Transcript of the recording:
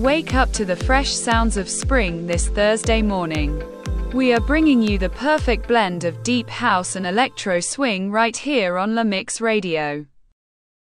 Wake up to the fresh sounds of spring this Thursday morning. We are bringing you the perfect blend of deep house and electro swing right here on La Mix Radio.